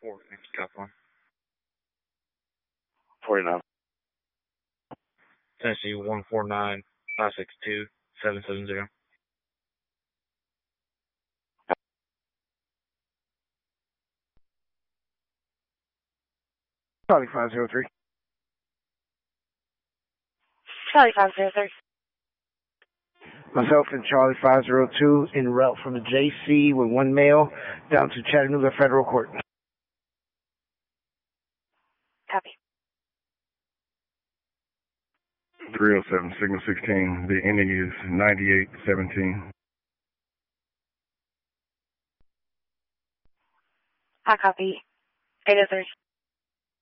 450 Cup 1. 49. Tennessee 149-562-770. Charlie 503. Charlie 503. Myself and Charlie 502 en route from the JC with one male down to Chattanooga Federal Court. Copy. 307, Signal 16. The ending is 9817. I copy. 803.